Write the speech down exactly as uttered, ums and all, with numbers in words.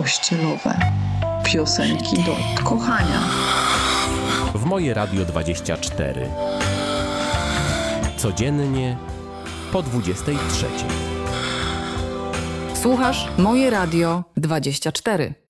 pościelowe, piosenki do kochania. W Moje Radio dwadzieścia cztery. Codziennie po dwudziestej trzeciej. Słuchasz Moje Radio dwadzieścia cztery.